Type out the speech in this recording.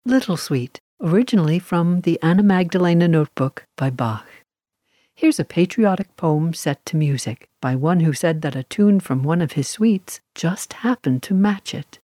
Little Sweet, originally from the Anna Magdalena Notebook by Bach. Here's a patriotic poem set to music by one who said that a tune from one of his suites just happened to match it.